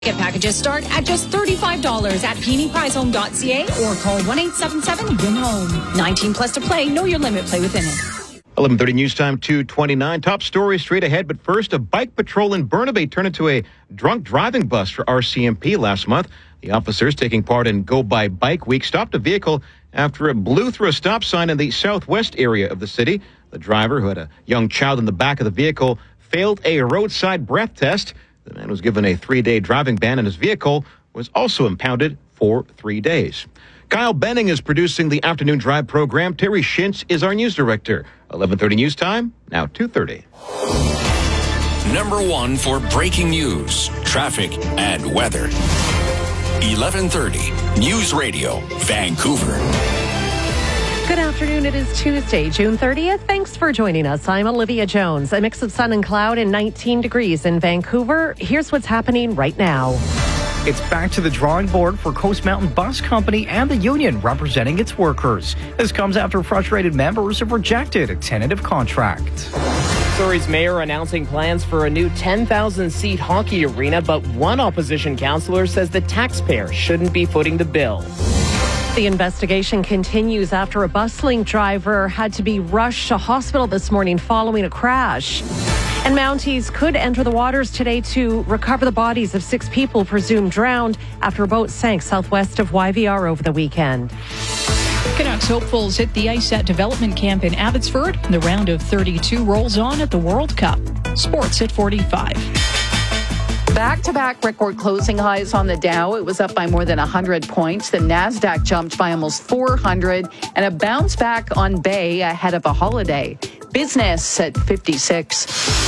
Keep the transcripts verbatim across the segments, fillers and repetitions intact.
Get packages start at just thirty-five dollars at peony prize home dot c a or call one eight seven seven win home. nineteen plus to play. Know your limit. Play within it. eleven thirty news time, two twenty-nine. Top story straight ahead, but first, a bike patrol in Burnaby turned into a drunk driving bust for R C M P last month. The officers taking part in Go By Bike Week stopped a vehicle after it blew through a stop sign in the southwest area of the city. The driver, who had a young child in the back of the vehicle, failed a roadside breath test. The man was given a three-day driving ban, and his vehicle was also impounded for three days. Kyle Benning is producing the Afternoon Drive program. Terry Shintz is our news director. eleven thirty news time, now two thirty. Number one for breaking news, traffic, and weather. eleven thirty News Radio, Vancouver. Good afternoon. It is Tuesday, June thirtieth. Thanks for joining us. I'm Olivia Jones. A mix of sun and cloud and nineteen degrees in Vancouver. Here's what's happening right now. It's back to the drawing board for Coast Mountain Bus Company and the union representing its workers. This comes after frustrated members have rejected a tentative contract. Surrey's mayor announcing plans for a new ten thousand seat hockey arena, but one opposition councillor says the taxpayer shouldn't be footing the bill. The investigation continues after a bus-link driver had to be rushed to hospital this morning following a crash. And Mounties could enter the waters today to recover the bodies of six people presumed drowned after a boat sank southwest of Y V R over the weekend. Canucks hopefuls hit the ice at development camp in Abbotsford. The round of thirty-two rolls on at the World Cup. Sports at forty-five. Back-to-back record closing highs on the Dow. It was up by more than one hundred points. The Nasdaq jumped by almost four hundred, and a bounce back on Bay ahead of a holiday. Business at fifty-six.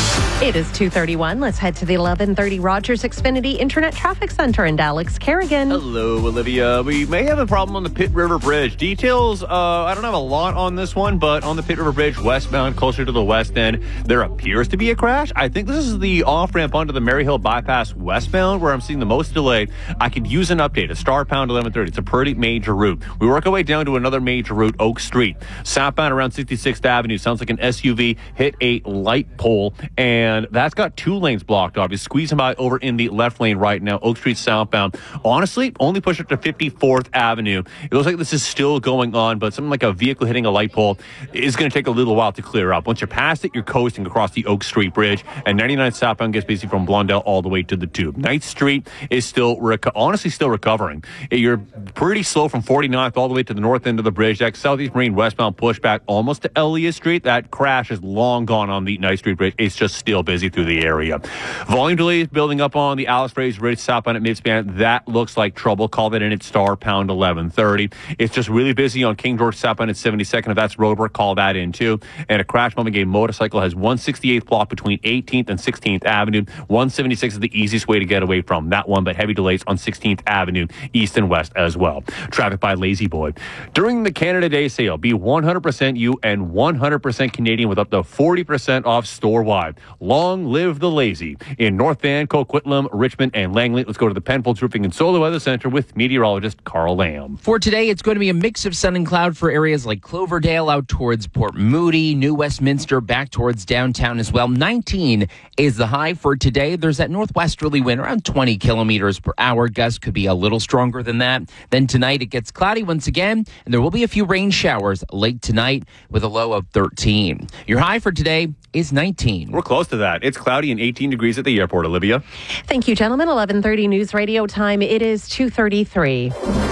It is two thirty-one. Let's head to the eleven thirty Rogers Xfinity Internet Traffic Center and Alex Kerrigan. Hello, Olivia. We may have a problem on the Pitt River Bridge. Details, uh, I don't have a lot on this one, but on the Pitt River Bridge westbound, closer to the west end, there appears to be a crash. I think this is the off-ramp onto the Maryhill Bypass westbound where I'm seeing the most delay. I could use an update, a star pound eleven thirty. It's a pretty major route. We work our way down to another major route, Oak Street. Southbound around sixty-sixth Avenue. Sounds like an S U V hit a light pole, and that's got two lanes blocked off. You're squeezing by over in the left lane right now, Oak Street southbound. Honestly, only push up to fifty-fourth Avenue. It looks like this is still going on, but something like a vehicle hitting a light pole is going to take a little while to clear up. Once you're past it, you're coasting across the Oak Street Bridge, and ninety-nine southbound gets busy from Blondell all the way to the Tube. ninth Street is still, reco- honestly, still recovering. You're pretty slow from forty-ninth all the way to the north end of the bridge. That Southeast Marine westbound pushback almost to Elliott Street. That crash is long gone on the ninth Street Bridge. It's just still busy through the area. Volume delays building up on the Alice Fraser Bridge southbound at Midspan. That looks like trouble. Call that in at star pound eleven thirty. It's just really busy on King George southbound at seventy-second. If that's roadwork, call that in too. And a crash moment game motorcycle has one sixty-eighth block between eighteenth and sixteenth Avenue. one seventy-six is the easiest way to get away from that one, but heavy delays on sixteenth Avenue, east and west as well. Traffic by Lazy Boy. During the Canada Day sale, be one hundred percent you and one hundred percent Canadian with up to forty percent off store-wide. Long live the lazy. In North Van, Coquitlam, Richmond, and Langley, let's go to the Penfolds Roofing and Solar Weather Center with meteorologist Carl Lamb. For today, it's going to be a mix of sun and cloud for areas like Cloverdale out towards Port Moody, New Westminster, back towards downtown as well. nineteen is the high for today. There's that northwesterly wind around twenty kilometers per hour. Gusts could be a little stronger than that. Then tonight, it gets cloudy once again, and there will be a few rain showers late tonight with a low of thirteen. Your high for today is nineteen. We're close to that. It's cloudy and eighteen degrees at the airport, Olivia. Thank you, gentlemen. eleven thirty News Radio time. It is two thirty-three.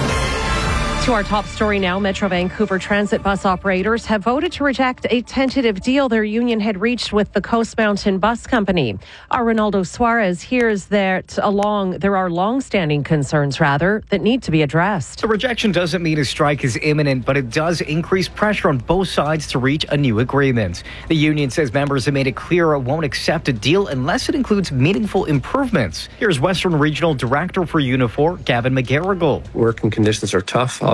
To our top story now, Metro Vancouver transit bus operators have voted to reject a tentative deal their union had reached with the Coast Mountain Bus Company. Our Ronaldo Suarez hears that along there are long-standing concerns, rather, that need to be addressed. The rejection doesn't mean a strike is imminent, but it does increase pressure on both sides to reach a new agreement. The union says members have made it clear it won't accept a deal unless it includes meaningful improvements. Here's Western Regional Director for Unifor, Gavin McGarrigle. Working conditions are tough.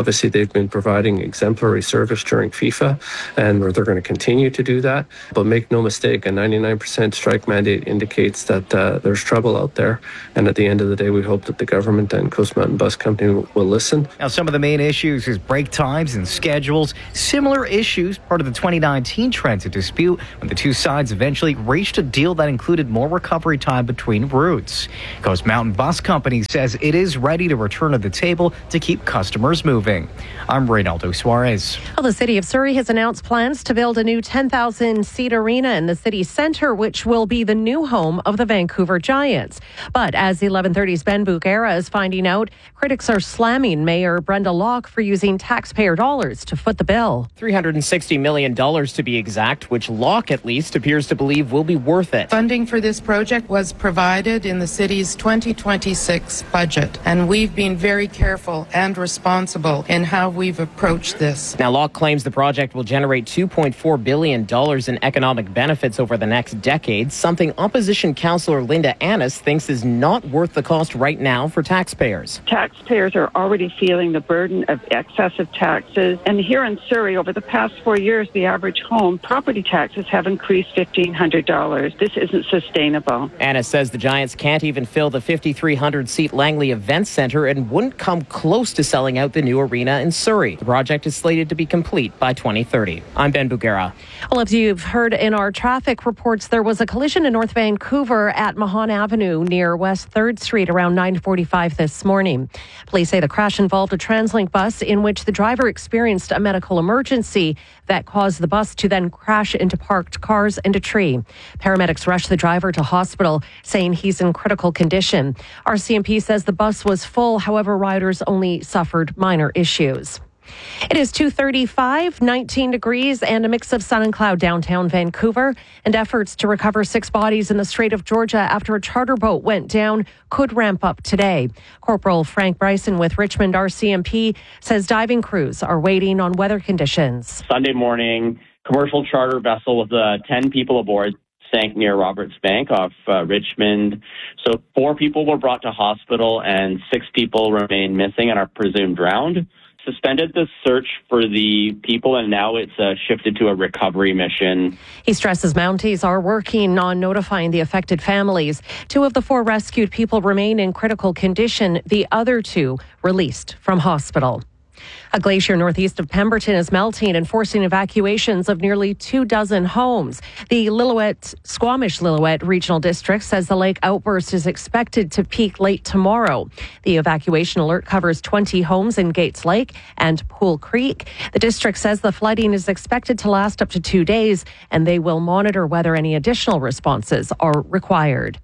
Obviously, they've been providing exemplary service during FIFA, and they're going to continue to do that. But make no mistake, a ninety-nine percent strike mandate indicates that uh, there's trouble out there. And at the end of the day, we hope that the government and Coast Mountain Bus Company will listen. Now, some of the main issues is break times and schedules. Similar issues, part of the twenty nineteen transit dispute, when the two sides eventually reached a deal that included more recovery time between routes. Coast Mountain Bus Company says it is ready to return to the table to keep customers moving. I'm Reynaldo Suarez. Well, the city of Surrey has announced plans to build a new ten thousand seat arena in the city centre, which will be the new home of the Vancouver Giants. But as eleven thirty's Ben Bugera is finding out, critics are slamming Mayor Brenda Locke for using taxpayer dollars to foot the bill. three hundred sixty million dollars to be exact, which Locke at least appears to believe will be worth it. Funding for this project was provided in the city's twenty twenty-six budget, and we've been very careful and responsible in how we've approached this. Now, Locke claims the project will generate two point four billion dollars in economic benefits over the next decade, something opposition councillor Linda Annis thinks is not worth the cost right now for taxpayers. Taxpayers are already feeling the burden of excessive taxes, and here in Surrey, over the past four years, the average home property taxes have increased fifteen hundred dollars. This isn't sustainable. Annis says the Giants can't even fill the fifty-three hundred seat Langley Events Centre and wouldn't come close to selling out the new arena in Surrey. The project is slated to be complete by twenty thirty. I'm Ben Bugera. Well, if you've heard in our traffic reports, there was a collision in North Vancouver at Mahon Avenue near West third Street around nine forty-five this morning. Police say the crash involved a TransLink bus in which the driver experienced a medical emergency that caused the bus to then crash into parked cars and a tree. Paramedics rushed the driver to hospital, saying he's in critical condition. R C M P says the bus was full, however, riders only suffered minor issues. It is two thirty-five, nineteen degrees and a mix of sun and cloud downtown Vancouver, and efforts to recover six bodies in the Strait of Georgia after a charter boat went down could ramp up today. Corporal Frank Bryson with Richmond R C M P says diving crews are waiting on weather conditions. Sunday morning, commercial charter vessel with uh, ten people aboard sank near Roberts Bank off uh, Richmond. So four people were brought to hospital and six people remain missing and are presumed drowned. Suspended the search for the people, and now it's uh, shifted to a recovery mission. He stresses Mounties are working on notifying the affected families. Two of the four rescued people remain in critical condition, the other two released from hospital. A glacier northeast of Pemberton is melting and forcing evacuations of nearly two dozen homes. The Lillooet, Squamish Lillooet Regional District says the lake outburst is expected to peak late tomorrow. The evacuation alert covers twenty homes in Gates Lake and Pool Creek. The district says the flooding is expected to last up to two days, and they will monitor whether any additional responses are required.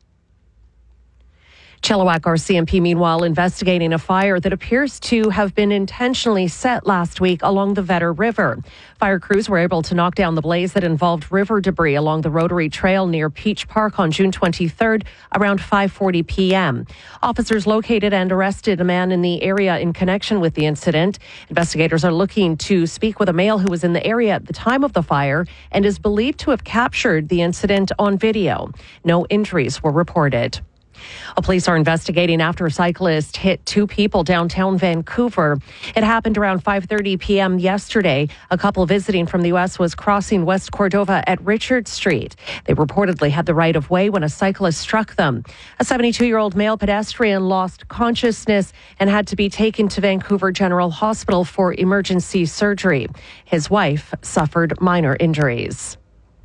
Chilliwack R C M P, meanwhile, investigating a fire that appears to have been intentionally set last week along the Vetter River. Fire crews were able to knock down the blaze that involved river debris along the Rotary Trail near Peach Park on June twenty-third around five forty p.m. Officers located and arrested a man in the area in connection with the incident. Investigators are looking to speak with a male who was in the area at the time of the fire and is believed to have captured the incident on video. No injuries were reported. Well, police are investigating after a cyclist hit two people downtown Vancouver. It happened around five thirty p.m. yesterday. A couple visiting from the U S was crossing West Cordova at Richard Street. They reportedly had the right of way when a cyclist struck them. A seventy-two-year-old male pedestrian lost consciousness and had to be taken to Vancouver General Hospital for emergency surgery. His wife suffered minor injuries.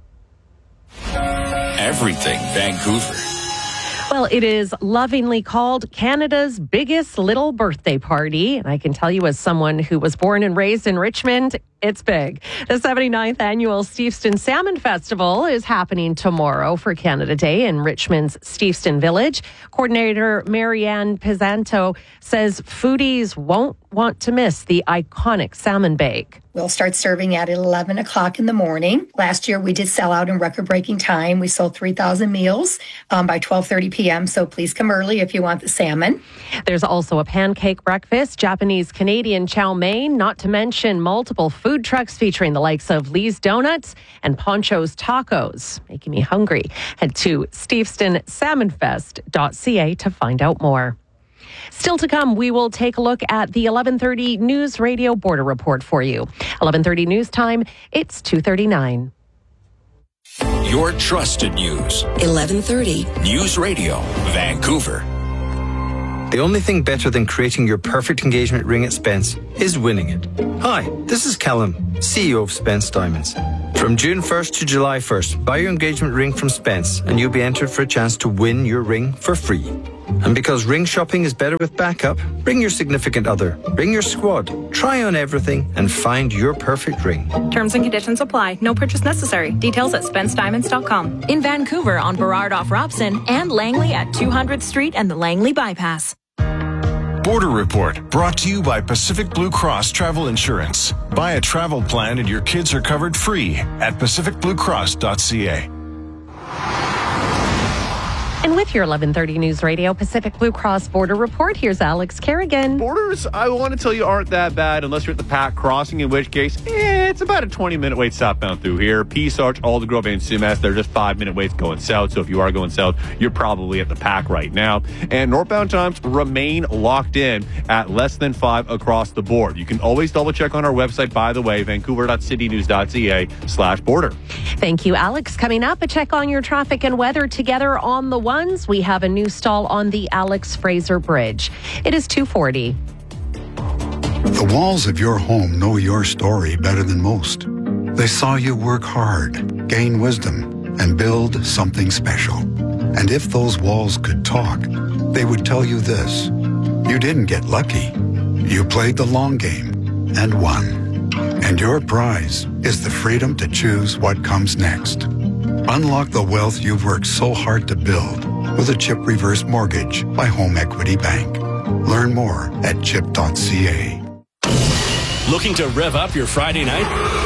Everything Vancouver. Well, it is lovingly called Canada's biggest little birthday party. And I can tell you, as someone who was born and raised in Richmond, it's big. The seventy-ninth annual Steveston Salmon Festival is happening tomorrow for Canada Day in Richmond's Steveston Village. Coordinator Marianne Pisanto says foodies won't want to miss the iconic salmon bake. We'll start serving at eleven o'clock in the morning. Last year, we did sell out in record-breaking time. We sold three thousand meals um, by twelve thirty p.m., so please come early if you want the salmon. There's also a pancake breakfast, Japanese-Canadian chow mein, not to mention multiple food trucks featuring the likes of Lee's Donuts and Poncho's Tacos. Making me hungry. Head to steveston salmon fest dot c a to find out more. Still to come, we will take a look at the eleven thirty News Radio Border Report for you. eleven thirty News Time, it's two thirty-nine. Your trusted news. eleven thirty. News Radio, Vancouver. The only thing better than creating your perfect engagement ring at Spence is winning it. Hi, this is Callum, C E O of Spence Diamonds. From June first to July first, buy your engagement ring from Spence and you'll be entered for a chance to win your ring for free. And because ring shopping is better with backup, bring your significant other, bring your squad, try on everything and find your perfect ring. Terms and conditions apply. No purchase necessary. Details at spence diamonds dot com. In Vancouver on Burrard off Robson and Langley at two hundredth Street and the Langley Bypass. Border Report, brought to you by Pacific Blue Cross Travel Insurance. Buy a travel plan and your kids are covered free at pacific blue cross dot c a. And with your eleven thirty News Radio Pacific Blue Cross Border Report, here's Alex Kerrigan. Borders, I want to tell you, aren't that bad unless you're at the Pac Crossing, in which case, eh, it's about a twenty-minute wait southbound through here. Peace Arch, Aldergrove, and Sumas, they're just five-minute waits going south, so if you are going south, you're probably at the Pac right now. And northbound times remain locked in at less than five across the board. You can always double-check on our website, by the way, vancouver dot city news dot c a slash border. Thank you, Alex. Coming up, a check on your traffic and weather together on the ones. We have a new stall on the Alex Fraser Bridge. It is two forty. The walls of your home know your story better than most. They saw you work hard, gain wisdom, and build something special. And if those walls could talk, they would tell you this. You didn't get lucky. You played the long game and won. And your prize is the freedom to choose what comes next. Unlock the wealth you've worked so hard to build with a CHIP Reverse Mortgage by Home Equity Bank. Learn more at chip dot c a. Looking to rev up your Friday night?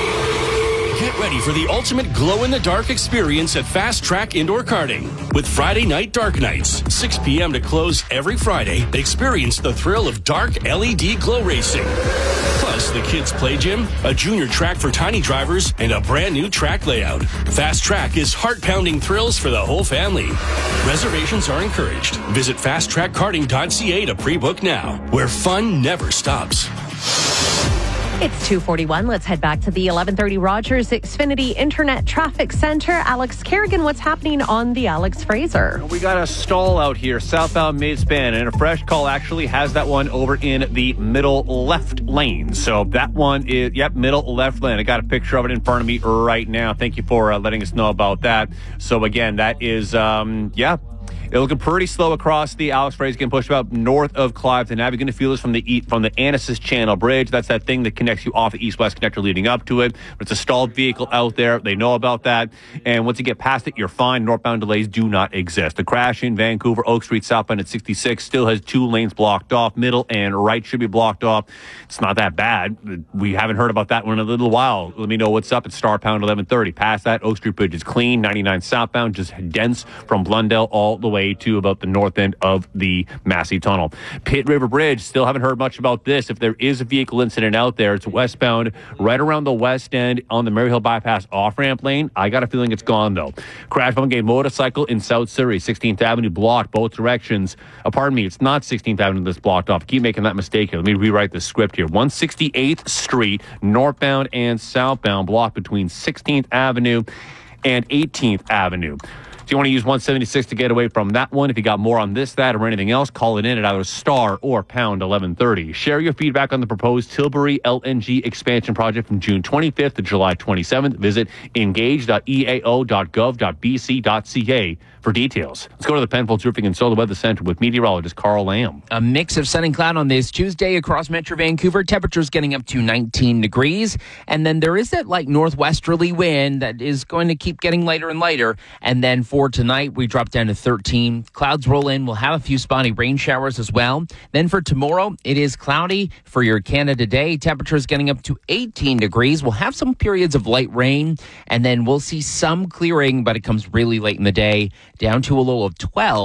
Get ready for the ultimate glow-in-the-dark experience at Fast Track Indoor Karting. With Friday Night Dark Nights, six p.m. to close every Friday, experience the thrill of dark L E D glow racing. Plus, the kids' play gym, a junior track for tiny drivers, and a brand new track layout. Fast Track is heart-pounding thrills for the whole family. Reservations are encouraged. Visit fast track karting dot c a to pre-book now, where fun never stops. It's two forty-one. Let's head back to the eleven thirty Rogers Xfinity Internet Traffic Center. Alex Kerrigan, what's happening on the Alex Fraser? We got a stall out here, southbound mid-span, and a fresh call actually has that one over in the middle left lane. So that one is, yep, middle left lane. I got a picture of it in front of me right now. Thank you for uh, letting us know about that. So again, that is, um, yeah. They're looking pretty slow across the Alex Fraser, getting pushed about north of Clifton. Now you're going to feel this from the from the Annacis Channel Bridge. That's that thing that connects you off the east-west connector leading up to it. But it's a stalled vehicle out there. They know about that. And once you get past it, you're fine. Northbound delays do not exist. The crash in Vancouver, Oak Street, southbound at sixty-six, still has two lanes blocked off. Middle and right should be blocked off. It's not that bad. We haven't heard about that one in a little while. Let me know what's up. It's Star Pound eleven thirty. Past that, Oak Street Bridge is clean. ninety-nine southbound, just dense from Blundell all the way to about the north end of the Massey Tunnel. Pitt River Bridge, still haven't heard much about this. If there is a vehicle incident out there, it's westbound right around the west end on the Maryhill Bypass off-ramp lane. I got a feeling it's gone, though. Crash from a motorcycle in South Surrey. sixteenth Avenue blocked both directions. Uh, pardon me, it's not sixteenth Avenue that's blocked off. I keep making that mistake here. Let me rewrite the script here. one sixty-eighth Street, northbound and southbound, blocked between sixteenth Avenue and eighteenth Avenue. So you want to use one seventy-six to get away from that one. If you got more on this, that, or anything else, call it in at either star or pound eleven thirty. Share your feedback on the proposed Tilbury L N G expansion project from June twenty-fifth to July twenty-seventh. Visit engage dot e a o dot gov dot b c dot c a for details. Let's go to the Penfolds Roofing and Solar Weather Center with meteorologist Carl Lamb. A mix of sun and cloud on this Tuesday across Metro Vancouver. Temperatures getting up to nineteen degrees. And then there is that light northwesterly wind that is going to keep getting lighter and lighter. And then for tonight, we drop down to thirteen. Clouds roll in. We'll have a few spotty rain showers as well. Then for tomorrow, it is cloudy for your Canada Day. Temperatures getting up to eighteen degrees. We'll have some periods of light rain. And then we'll see some clearing, but it comes really late in the day, down to a low of twelve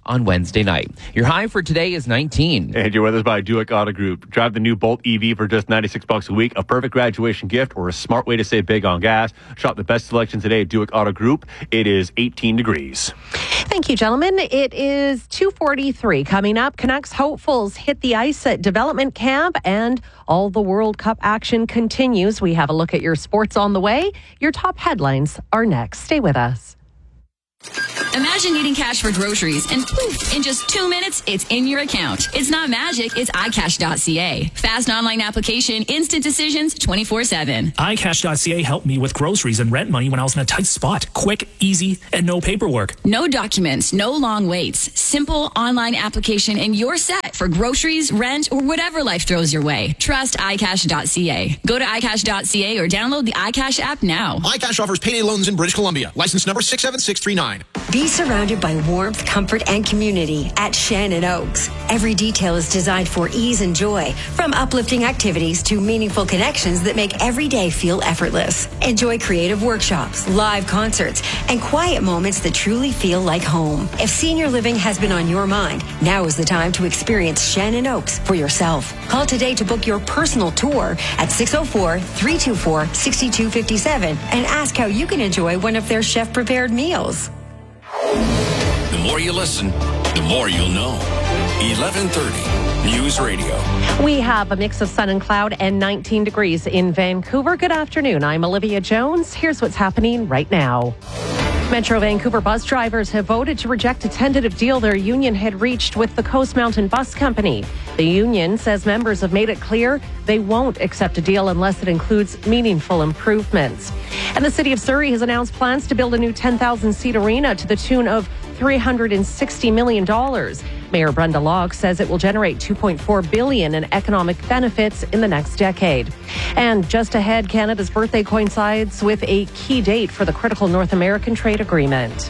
on Wednesday night. Your high for today is nineteen. And your weather's by Duick Auto Group. Drive the new Bolt E V for just ninety-six bucks a week, a perfect graduation gift or a smart way to save big on gas. Shop the best selection today at Duick Auto Group. It is eighteen degrees. Thank you, gentlemen. It is two forty-three. Coming up, Canucks hopefuls hit the ice at development camp and all the World Cup action continues. We have a look at your sports on the way. Your top headlines are next. Stay with us. Imagine needing cash for groceries and poof, in just two minutes, it's in your account. It's not magic, it's i cash dot c a. Fast online application, instant decisions, twenty-four seven. i cash dot c a helped me with groceries and rent money when I was in a tight spot. Quick, easy, and no paperwork. No documents, no long waits. Simple online application and you're set for groceries, rent, or whatever life throws your way. Trust i cash dot c a. Go to i cash dot c a or download the iCash app now. iCash offers payday loans in British Columbia. License number six seven six three nine. Be surrounded by warmth, comfort, and community at Shannon Oaks. Every detail is designed for ease and joy, from uplifting activities to meaningful connections that make every day feel effortless. Enjoy creative workshops, live concerts, and quiet moments that truly feel like home. If senior living has been on your mind, now is the time to experience Shannon Oaks for yourself. Call today to book your personal tour at six oh four, three two four, six two five seven and ask how you can enjoy one of their chef-prepared meals. The more you listen, the more you'll know. eleven thirty News Radio. We have a mix of sun and cloud and nineteen degrees in Vancouver. Good afternoon. I'm Olivia Jones. Here's what's happening right now. Metro Vancouver bus drivers have voted to reject a tentative deal their union had reached with the Coast Mountain Bus Company. The union says members have made it clear they won't accept a deal unless it includes meaningful improvements. And the city of Surrey has announced plans to build a new ten thousand seat arena to the tune of three hundred sixty million dollars. Mayor Brenda Locke says it will generate two point four billion dollars in economic benefits in the next decade. And just ahead, Canada's birthday coincides with a key date for the critical North American trade agreement.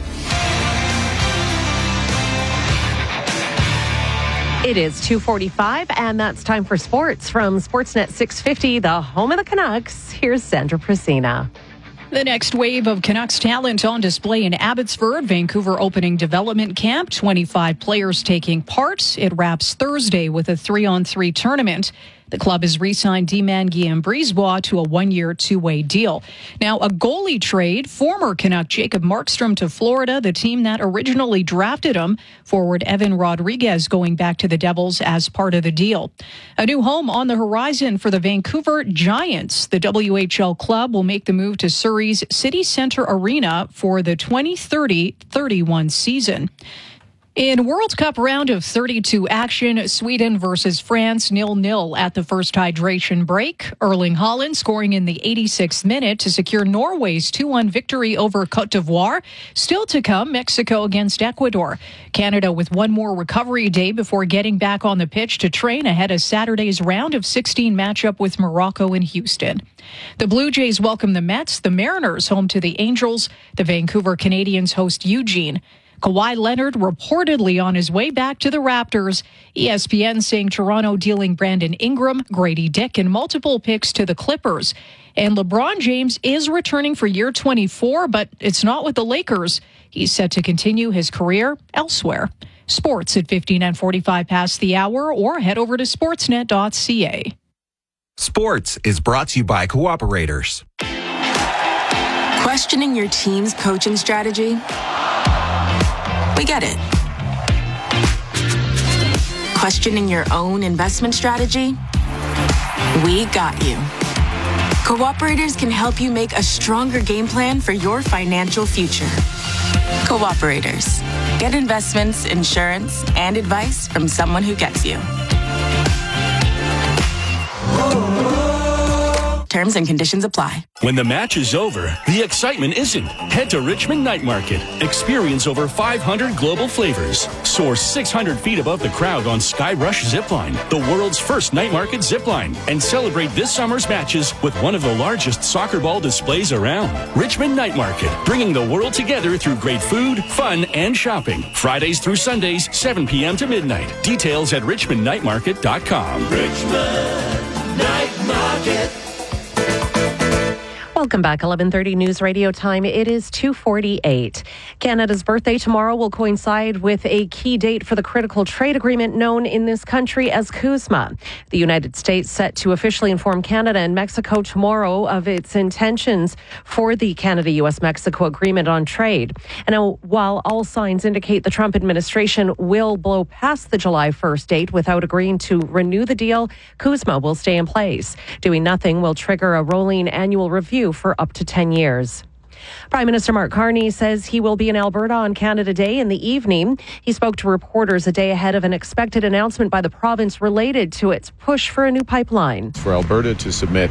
It is two forty-five, and that's time for sports from Sportsnet six fifty, the home of the Canucks. Here's Sandra Prasina. The next wave of Canucks talent on display in Abbotsford. Vancouver opening development camp. twenty-five players taking part. It wraps Thursday with a three-on-three tournament. The club has re-signed D-man Guillaume Brisebois to a one-year, two-way deal. Now, a goalie trade. Former Canuck Jacob Markstrom to Florida, the team that originally drafted him. Forward Evan Rodriguez going back to the Devils as part of the deal. A new home on the horizon for the Vancouver Giants. The W H L club will make the move to Surrey's City Centre Arena for the twenty thirty thirty-one season. In World Cup round of thirty-two action, Sweden versus France nil nil at the first hydration break. Erling Haaland scoring in the eighty-sixth minute to secure Norway's two one victory over Côte d'Ivoire. Still to come, Mexico against Ecuador. Canada with one more recovery day before getting back on the pitch to train ahead of Saturday's round of sixteen matchup with Morocco in Houston. The Blue Jays welcome the Mets, the Mariners home to the Angels, the Vancouver Canadians host Eugene. Kawhi Leonard reportedly on his way back to the Raptors. E S P N saying Toronto dealing Brandon Ingram, Grady Dick, and multiple picks to the Clippers. And LeBron James is returning for year twenty-four, but it's not with the Lakers. He's set to continue his career elsewhere. Sports at fifteen and forty-five past the hour, or head over to sportsnet dot c a. Sports is brought to you by Cooperators. Questioning your team's coaching strategy? We get it. Questioning your own investment strategy? We got you. Cooperators can help you make a stronger game plan for your financial future. Cooperators. Get investments, insurance, and advice from someone who gets you. Terms and conditions apply. When the match is over, the excitement isn't. Head to Richmond Night Market. Experience over five hundred global flavors. Soar six hundred feet above the crowd on Skyrush Zipline, the world's first night market zipline. And celebrate this summer's matches with one of the largest soccer ball displays around. Richmond Night Market, bringing the world together through great food, fun, and shopping. Fridays through Sundays, seven p.m. to midnight. Details at richmond night market dot com. Richmond Night Market. Welcome back. eleven thirty News Radio time. It is two forty-eight. Canada's birthday tomorrow will coincide with a key date for the critical trade agreement known in this country as CUSMA. The United States set to officially inform Canada and Mexico tomorrow of its intentions for the Canada-U S Mexico agreement on trade. And now, while all signs indicate the Trump administration will blow past the July first date without agreeing to renew the deal, CUSMA will stay in place. Doing nothing will trigger a rolling annual review for up to ten years. Prime Minister Mark Carney says he will be in Alberta on Canada Day in the evening. He spoke to reporters a day ahead of an expected announcement by the province related to its push for a new pipeline. For Alberta to submit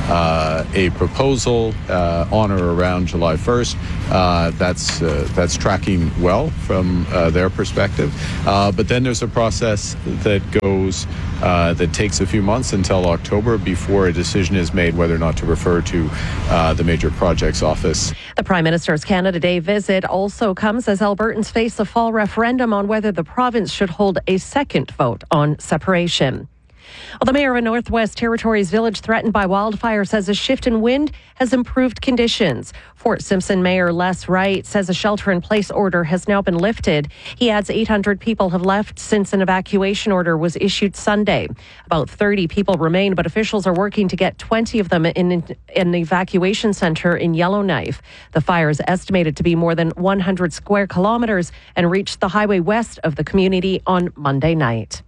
uh, a proposal uh, on or around July first, uh, that's uh, that's tracking well from uh, their perspective. Uh, but then there's a process that goes uh, that takes a few months until October before a decision is made whether or not to refer to uh, the Major Projects Office. The Prime Minister's Canada Day visit also comes as Albertans face a fall referendum on whether the province should hold a second vote on separation. Well, the mayor of a Northwest Territories village threatened by wildfire says a shift in wind has improved conditions. Fort Simpson Mayor Les Wright says a shelter-in-place order has now been lifted. He adds eight hundred people have left since an evacuation order was issued Sunday. About thirty people remain, but officials are working to get twenty of them in, in an evacuation centre in Yellowknife. The fire is estimated to be more than one hundred square kilometres and reached the highway west of the community on Monday night.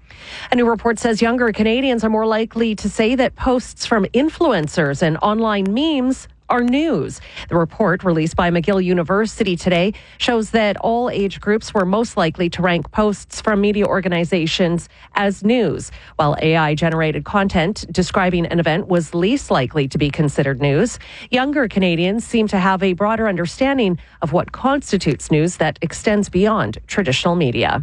A new report says younger Canadians are more likely to say that posts from influencers and online memes are news. The report, released by McGill University today, shows that all age groups were most likely to rank posts from media organizations as news, while A I-generated content describing an event was least likely to be considered news. Younger Canadians seem to have a broader understanding of what constitutes news that extends beyond traditional media.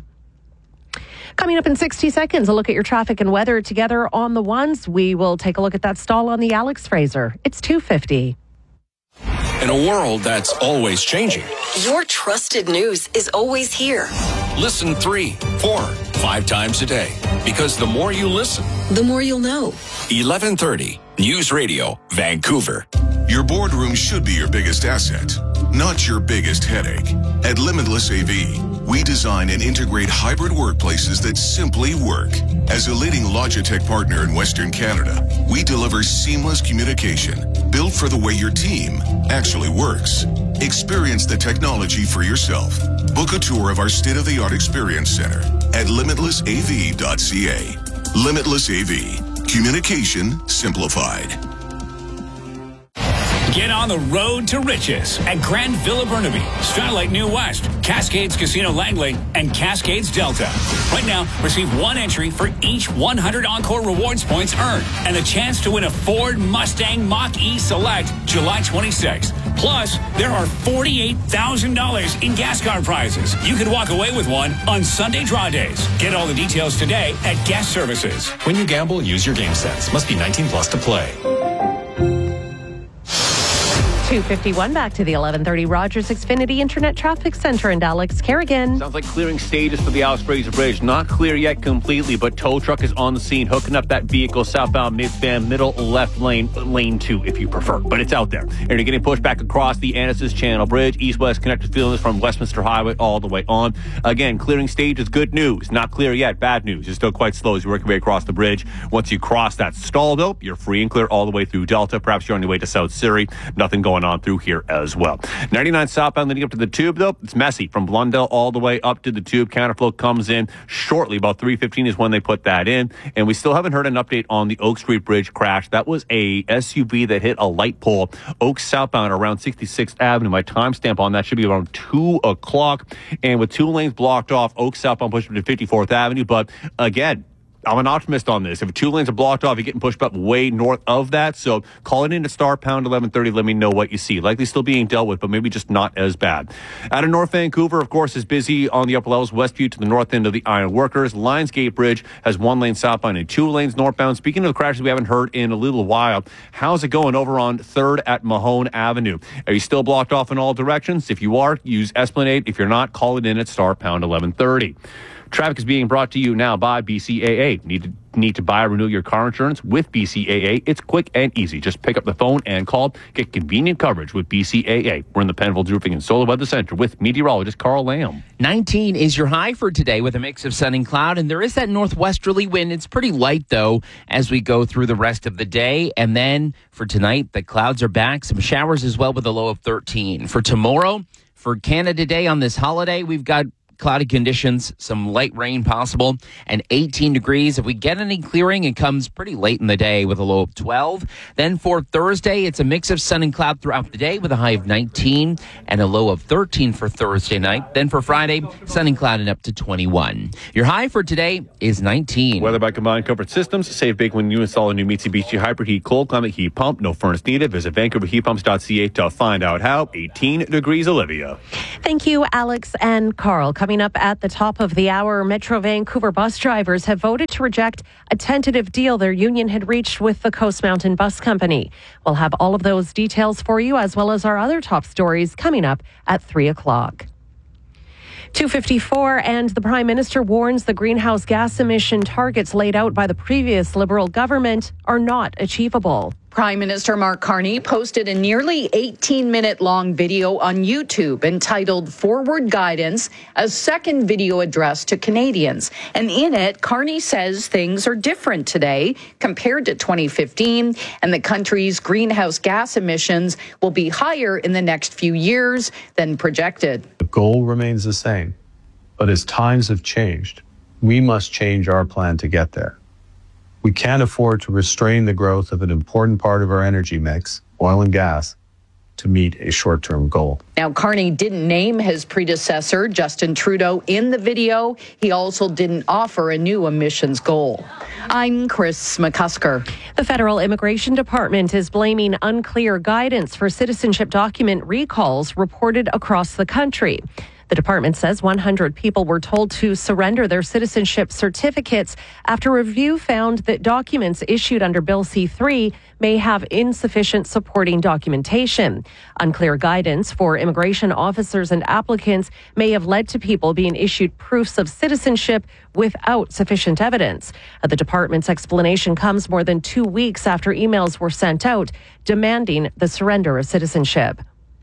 Coming up in sixty seconds, a look at your traffic and weather together on the ones. We will take a look at that stall on the Alex Fraser. It's two fifty. In a world that's always changing, your trusted news is always here. Listen three, four, five times a day. Because the more you listen, the more you'll know. eleven thirty News Radio, Vancouver. Your boardroom should be your biggest asset, not your biggest headache. At Limitless A V, we design and integrate hybrid workplaces that simply work. As a leading Logitech partner in Western Canada, we deliver seamless communication built for the way your team actually works. Experience the technology for yourself. Book a tour of our state-of-the-art experience center at limitless a v dot c a. Limitless A V. Communication simplified. Get on the road to riches at Grand Villa Burnaby, Starlight New West, Cascades Casino Langley, and Cascades Delta. Right now, receive one entry for each one hundred Encore Rewards points earned and a chance to win a Ford Mustang Mach-E Select July twenty-sixth. Plus, there are forty-eight thousand dollars in gas card prizes. You could walk away with one on Sunday draw days. Get all the details today at Guest Services. When you gamble, use your game sense. Must be nineteen plus to play. two fifty-one, back to the eleven thirty Rogers Xfinity Internet Traffic Center and Alex Kerrigan. Sounds like clearing stages for the Alex Fraser Bridge. Not clear yet completely, but tow truck is on the scene, hooking up that vehicle southbound midspan, middle left lane, lane two if you prefer. But it's out there. And you're getting pushed back across the Annis's Channel Bridge, east-west connected feelings from Westminster Highway all the way on. Again, clearing stage is good news. Not clear yet, bad news. You're still quite slow as you work your way across the bridge. Once you cross that stall, though, you're free and clear all the way through Delta. Perhaps you're on your way to South Surrey. Nothing going on through here as well. ninety-nine southbound leading up to the Tube, though, it's messy from Blundell all the way up to the Tube. Counterflow comes in shortly. About three fifteen is when they put that in. And we still haven't heard an update on the Oak Street Bridge crash. That was a S U V that hit a light pole. Oak southbound around sixty-sixth Avenue. My timestamp on that should be around two o'clock. And with two lanes blocked off, Oak southbound pushed to fifty-fourth Avenue. But again, I'm an optimist on this. If two lanes are blocked off, you're getting pushed up way north of that. So call it in to star pound eleven thirty. Let me know what you see. Likely still being dealt with, but maybe just not as bad. Out of North Vancouver, of course, is busy on the upper levels. Westview to the north end of the Iron Workers. Lionsgate Bridge has one lane southbound and two lanes northbound. Speaking of the crashes we haven't heard in a little while, how's it going over on third at Mahone Avenue? Are you still blocked off in all directions? If you are, use Esplanade. If you're not, call it in at star pound eleven thirty. Traffic is being brought to you now by B C A A. Need to need to buy or renew your car insurance with B C A A? It's quick and easy. Just pick up the phone and call. Get convenient coverage with B C A A. We're in the Penfolds Roofing and Solar Weather Center with meteorologist Carl Lamb. nineteen is your high for today with a mix of sun and cloud, and there is that northwesterly wind. It's pretty light, though, as we go through the rest of the day. And then for tonight, the clouds are back. Some showers as well with a low of thirteen. For tomorrow, for Canada Day on this holiday, we've got cloudy conditions, some light rain possible, and eighteen degrees. If we get any clearing, it comes pretty late in the day with a low of twelve. Then for Thursday, it's a mix of sun and cloud throughout the day with a high of nineteen and a low of thirteen for Thursday night. Then for Friday, sun and cloud and up to twenty-one. Your high for today is nineteen. Weather by Combined Comfort Systems. Save big when you install a new Mitsubishi Hybrid Heat Cold Climate Heat Pump. No furnace needed. Visit Vancouver Heat Pumps dot C A to find out how. eighteen degrees, Olivia. Thank you, Alex and Carl. Coming up at the top of the hour, Metro Vancouver bus drivers have voted to reject a tentative deal their union had reached with the Coast Mountain Bus Company. We'll have all of those details for you, as well as our other top stories coming up at three o'clock. two fifty-four, and the Prime Minister warns the greenhouse gas emission targets laid out by the previous Liberal government are not achievable. Prime Minister Mark Carney posted a nearly eighteen-minute long video on YouTube entitled Forward Guidance, a second video address to Canadians. And in it, Carney says things are different today compared to twenty fifteen, and the country's greenhouse gas emissions will be higher in the next few years than projected. The goal remains the same, but as times have changed, we must change our plan to get there. We can't afford to restrain the growth of an important part of our energy mix, oil and gas, to meet a short-term goal. Now, Carney didn't name his predecessor, Justin Trudeau, in the video. He also didn't offer a new emissions goal. I'm Chris McCusker. The Federal Immigration Department is blaming unclear guidance for citizenship document recalls reported across the country. The department says one hundred people were told to surrender their citizenship certificates after review found that documents issued under Bill C three may have insufficient supporting documentation. Unclear guidance for immigration officers and applicants may have led to people being issued proofs of citizenship without sufficient evidence. The department's explanation comes more than two weeks after emails were sent out demanding the surrender of citizenship.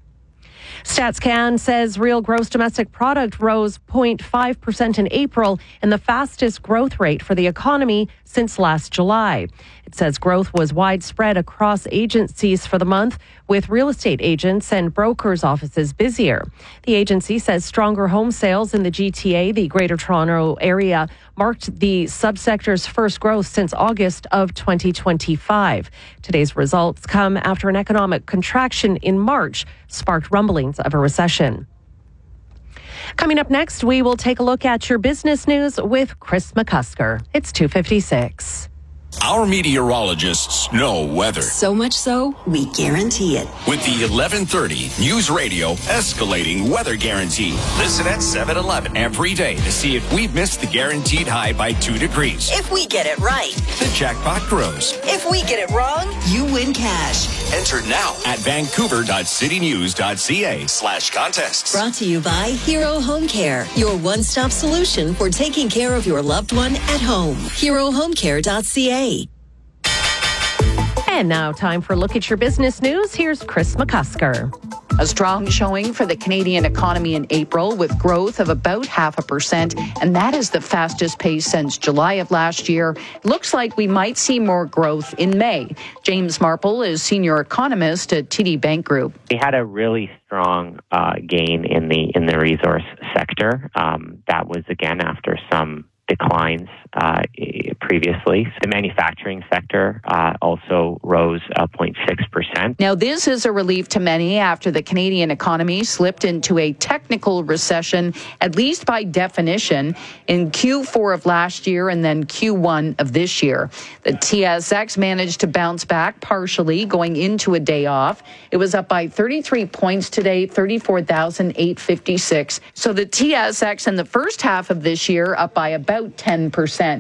StatsCan says real gross domestic product rose zero point five percent in April and the fastest growth rate for the economy since last July. It says growth was widespread across agencies for the month, with real estate agents and brokers' offices busier. The agency says stronger home sales in the G T A, the Greater Toronto Area, marked the subsector's first growth since August of twenty twenty-five. Today's results come after an economic contraction in March sparked rumblings of a recession. Coming up next, we will take a look at your business news with Chris McCusker. It's two fifty-six. Our meteorologists know weather. So much so, we guarantee it. With the eleven thirty News Radio Escalating Weather Guarantee. Listen at seven eleven every day to see if we've missed the guaranteed high by two degrees. If we get it right, the jackpot grows. If we get it wrong, you win cash. Enter now at vancouver dot city news dot c a slash contests. Brought to you by Hero Home Care, your one-stop solution for taking care of your loved one at home. hero home care dot c a. And now time for a look at your business news. Here's Chris McCusker. A strong showing for the Canadian economy in April with growth of about half a percent, and that is the fastest pace since July of last year. Looks like we might see more growth in May. James Marple is senior economist at T D Bank Group. We had a really strong uh, gain in the in the resource sector. Um, that was again after some declines uh, previously. The manufacturing sector uh, also rose uh, zero point six percent. Now, this is a relief to many after the Canadian economy slipped into a technical recession, at least by definition, in Q four of last year and then Q one of this year. The T S X managed to bounce back partially going into a day off. It was up by thirty-three points today, thirty-four thousand eight hundred fifty-six. So the T S X in the first half of this year up by about ten percent.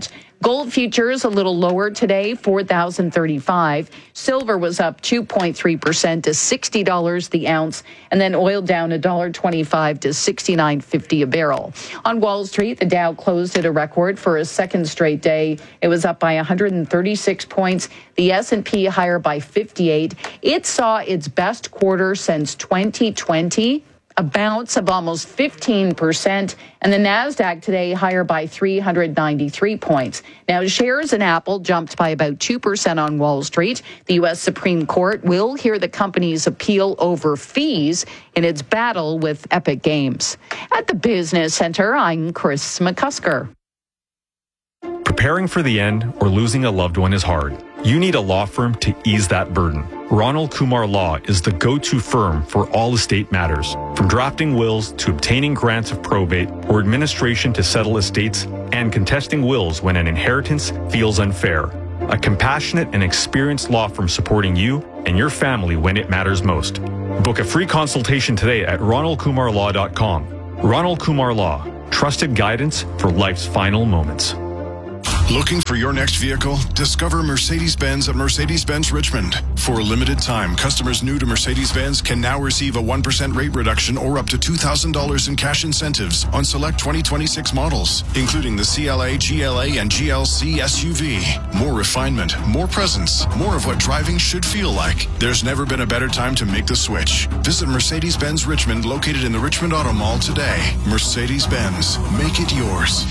Gold futures a little lower today, four thousand thirty-five. Silver was up two point three percent to sixty dollars the ounce, and then oil down one dollar twenty-five to sixty-nine fifty a barrel. On Wall Street, the Dow closed at a record for a second straight day. It was up by one hundred thirty-six points. The S and P higher by fifty-eight. It saw its best quarter since twenty twenty. A bounce of almost fifteen percent, and the NASDAQ today higher by three hundred ninety-three points. Now, shares in Apple jumped by about two percent on Wall Street. The U S Supreme Court will hear the company's appeal over fees in its battle with Epic Games. At the Business Center, I'm Chris McCusker. Preparing for the end or losing a loved one is hard. You need a law firm to ease that burden. Ronald Kumar Law is the go-to firm for all estate matters, from drafting wills to obtaining grants of probate or administration to settle estates and contesting wills when an inheritance feels unfair. A compassionate and experienced law firm supporting you and your family when it matters most. Book a free consultation today at ronald kumar law dot com. Ronald Kumar Law, trusted guidance for life's final moments. Looking for your next vehicle? Discover Mercedes-Benz at Mercedes-Benz Richmond. For a limited time, customers new to Mercedes-Benz can now receive a one percent rate reduction or up to two thousand dollars in cash incentives on select twenty twenty-six models, including the C L A, G L A, and G L C S U V. More refinement, more presence, more of what driving should feel like. There's never been a better time to make the switch. Visit Mercedes-Benz Richmond, located in the Richmond Auto Mall today. Mercedes-Benz, make it yours.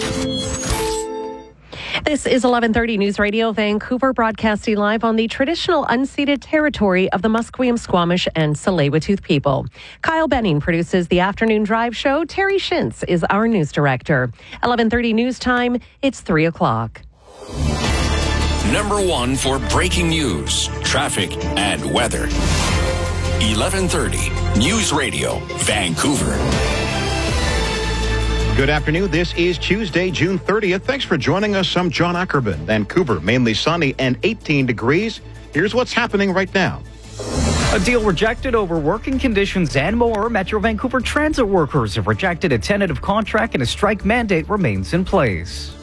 This is eleven thirty News Radio Vancouver, broadcasting live on the traditional unceded territory of the Musqueam, Squamish, and Tsleil-Waututh people. Kyle Benning produces the afternoon drive show. Terry Shintz is our news director. eleven thirty news time, it's three o'clock. Number one for breaking news, traffic, and weather. eleven thirty News Radio Vancouver. Good afternoon. This is Tuesday, June thirtieth. Thanks for joining us. I'm John Ackerman. Vancouver, mainly sunny and eighteen degrees. Here's what's happening right now. A deal rejected over working conditions and more. Metro Vancouver transit workers have rejected a tentative contract and a strike mandate remains in place.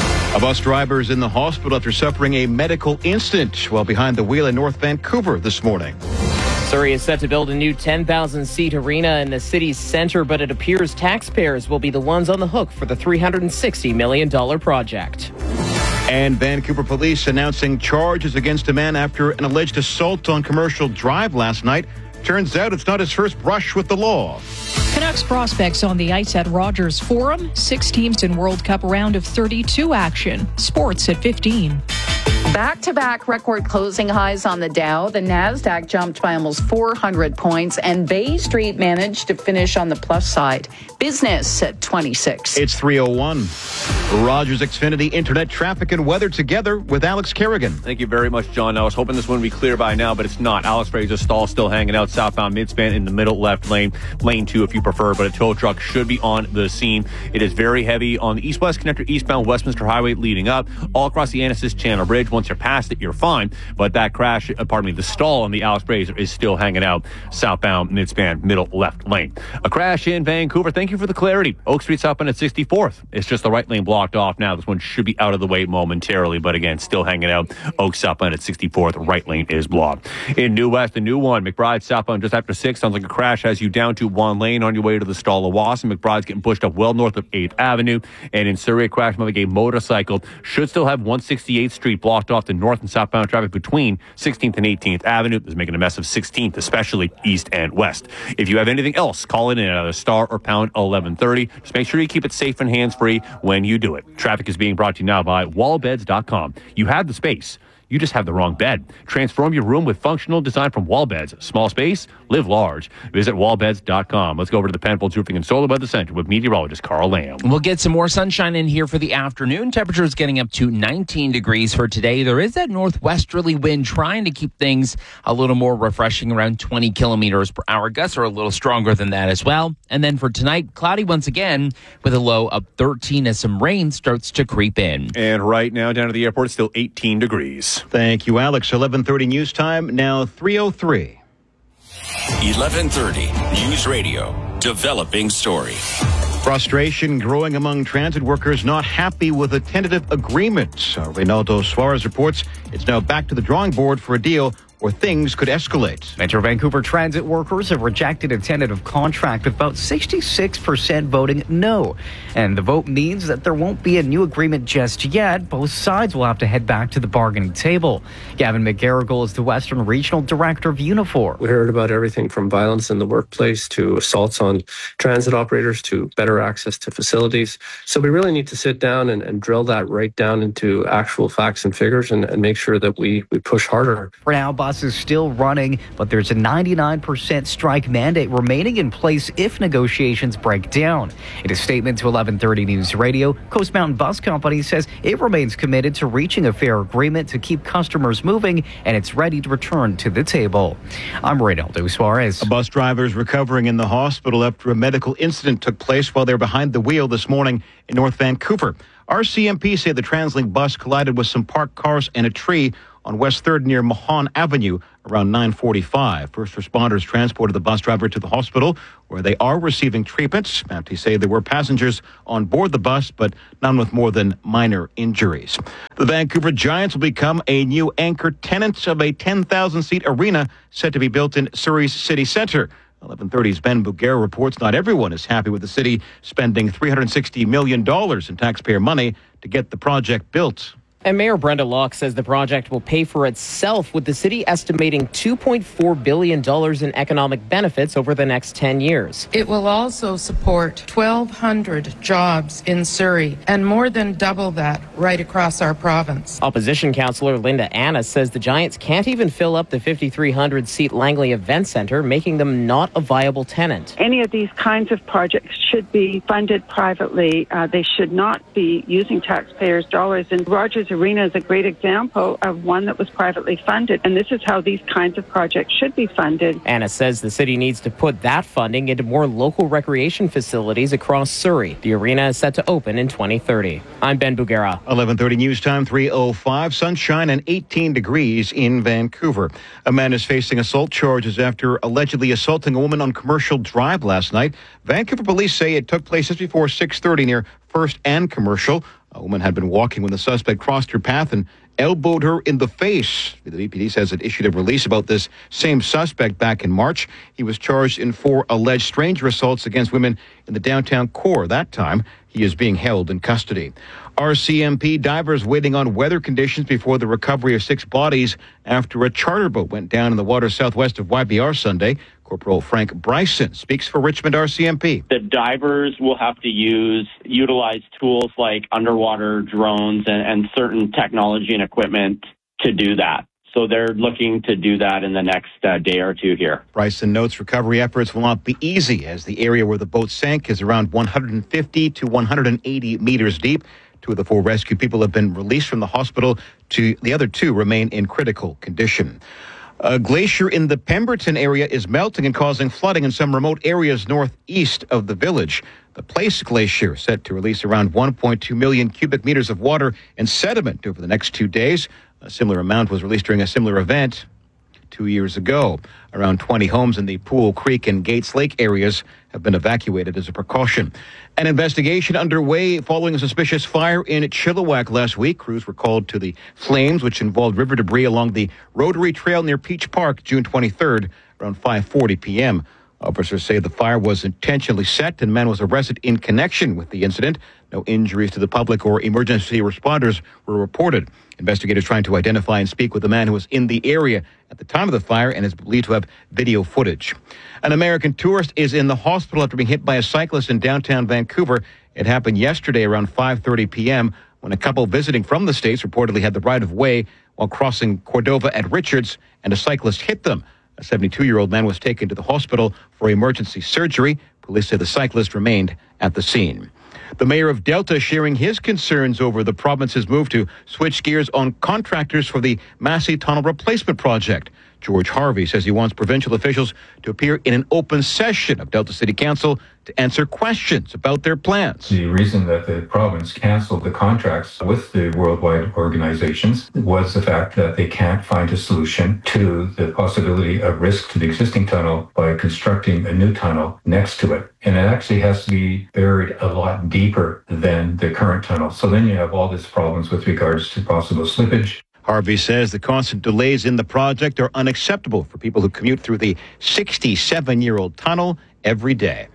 A bus driver is in the hospital after suffering a medical incident while behind the wheel in North Vancouver this morning. Surrey is set to build a new ten thousand seat arena in the city's center, but it appears taxpayers will be the ones on the hook for the three hundred sixty million dollars project. And Vancouver police announcing charges against a man after an alleged assault on Commercial Drive last night. Turns out it's not his first brush with the law. Canucks prospects on the ice at Rogers Forum. Six teams in World Cup round of thirty-two action. Sports at fifteen. Back-to-back record closing highs on the Dow. The NASDAQ jumped by almost four hundred points, and Bay Street managed to finish on the plus side. Business at twenty-six. It's three oh one. Rogers Xfinity Internet traffic and weather together with Alex Kerrigan. Thank you very much, John. I was hoping this one would be clear by now, but it's not. Alex Fraser stall still hanging out southbound midspan in the middle left lane. Lane two if you prefer, but a tow truck should be on the scene. It is very heavy on the east-west connector eastbound Westminster Highway leading up. All across the Annacis Channel Bridge. Once you're past it, you're fine. But that crash, uh, pardon me, the stall on the Alex Fraser is still hanging out southbound midspan middle left lane. A crash in Vancouver. Thank you for the clarity. Oak Street southbound at sixty-fourth. It's just the right lane blocked off now. This one should be out of the way momentarily, but again, still hanging out. Oak southbound at sixty-fourth. Right lane is blocked. In New West, the new one, McBride southbound just after six. Sounds like a crash has you down to one lane on your way to the stall of Wasson. McBride's getting pushed up well north of eighth Avenue. And in Surrey, a crash involving a motorcycle should still have one sixty-eighth Street blocked off to north and southbound traffic between sixteenth and eighteenth Avenue. Is making a mess of sixteenth, especially east and west. If you have anything else, call it in at either star or pound eleven thirty. Just make sure you keep it safe and hands-free when you do it. Traffic is being brought to you now by wall beds dot com. You have the space. You just have the wrong bed. Transform your room with functional design from Wallbeds. Small space, live large. Visit wall beds dot com. Let's go over to the Penfolds Roofing and Solar Weather Center with meteorologist Carl Lamb. We'll get some more sunshine in here for the afternoon. Temperatures getting up to nineteen degrees for today. There is that northwesterly wind trying to keep things a little more refreshing, around twenty kilometers per hour. Gusts are a little stronger than that as well. And then for tonight, cloudy once again with a low of thirteen as some rain starts to creep in. And right now down to the airport, it's still eighteen degrees. Thank you, Alex. eleven thirty news time, now three oh three. eleven thirty News Radio, developing story. Frustration growing among transit workers not happy with a tentative agreement. Uh, Reynaldo Suarez reports it's now back to the drawing board for a deal or things could escalate. Metro Vancouver transit workers have rejected a tentative contract with about sixty-six percent voting no. And the vote means that there won't be a new agreement just yet. Both sides will have to head back to the bargaining table. Gavin McGarrigle is the Western Regional Director of Unifor. We heard about everything from violence in the workplace to assaults on transit operators to better access to facilities. So we really need to sit down and, and drill that right down into actual facts and figures and, and make sure that we, we push harder. For now, bus is still running, but there's a ninety-nine percent strike mandate remaining in place if negotiations break down. In a statement to eleven thirty News Radio, Coast Mountain Bus Company says it remains committed to reaching a fair agreement to keep customers moving, and it's ready to return to the table. I'm Reynaldo Suarez. A bus driver is recovering in the hospital after a medical incident took place while they were behind the wheel this morning in North Vancouver. R C M P say the TransLink bus collided with some parked cars and a tree on West third near Mahon Avenue around nine forty-five. First responders transported the bus driver to the hospital where they are receiving treatment. M T say there were passengers on board the bus, but none with more than minor injuries. The Vancouver Giants will become a new anchor tenant of a ten thousand seat arena set to be built in Surrey's city centre. eleven thirty's Ben Bugera reports not everyone is happy with the city spending three hundred sixty million dollars in taxpayer money to get the project built. And Mayor Brenda Locke says the project will pay for itself, with the city estimating two point four billion dollars in economic benefits over the next ten years. It will also support twelve hundred jobs in Surrey and more than double that right across our province. Opposition councillor Linda Anna says the Giants can't even fill up the fifty-three hundred seat Langley Event Centre, making them not a viable tenant. Any of these kinds of projects should be funded privately. Uh, they should not be using taxpayers' dollars. And Rogers Arena is a great example of one that was privately funded, and this is how these kinds of projects should be funded. Anna says the city needs to put that funding into more local recreation facilities across Surrey. The arena is set to open in twenty thirty. I'm Ben Bugera. eleven thirty news time, three oh five, sunshine and eighteen degrees in Vancouver. A man is facing assault charges after allegedly assaulting a woman on Commercial Drive last night. Vancouver police say it took place just before six thirty near First and Commercial. A woman had been walking when the suspect crossed her path and elbowed her in the face. The V P D says it issued a release about this same suspect back in March. He was charged in four alleged stranger assaults against women in the downtown core. That time, he is being held in custody. R C M P divers waiting on weather conditions before the recovery of six bodies after a charter boat went down in the water southwest of Y B R Sunday. Corporal Frank Bryson speaks for Richmond R C M P. The divers will have to use, utilize tools like underwater drones and, and certain technology and equipment to do that. So they're looking to do that in the next uh, day or two here. Bryson notes recovery efforts will not be easy as the area where the boat sank is around one hundred fifty to one hundred eighty meters deep. Two of the four rescued people have been released from the hospital. To the other two remain in critical condition. A glacier in the Pemberton area is melting and causing flooding in some remote areas northeast of the village. The Place Glacier set to release around one point two million cubic meters of water and sediment over the next two days. A similar amount was released during a similar event two years ago. Around twenty homes in the Pool Creek and Gates Lake areas have been evacuated as a precaution. An investigation underway following a suspicious fire in Chilliwack last week. Crews were called to the flames, which involved river debris along the Rotary Trail near Peach Park, June twenty-third, around five forty p.m. Officers say the fire was intentionally set and a man was arrested in connection with the incident. No injuries to the public or emergency responders were reported. Investigators trying to identify and speak with the man who was in the area at the time of the fire and is believed to have video footage. An American tourist is in the hospital after being hit by a cyclist in downtown Vancouver. It happened yesterday around five thirty p.m. when a couple visiting from the States reportedly had the right of way while crossing Cordova at Richards, and a cyclist hit them. A seventy-two-year-old man was taken to the hospital for emergency surgery. Police say the cyclist remained at the scene. The mayor of Delta sharing his concerns over the province's move to switch gears on contractors for the Massey Tunnel Replacement Project. George Harvey says he wants provincial officials to appear in an open session of Delta City Council to answer questions about their plans. The reason that the province canceled the contracts with the worldwide organizations was the fact that they can't find a solution to the possibility of risk to the existing tunnel by constructing a new tunnel next to it. And it actually has to be buried a lot deeper than the current tunnel. So then you have all these problems with regards to possible slippage. Harvey says the constant delays in the project are unacceptable for people who commute through the sixty-seven-year-old tunnel every day.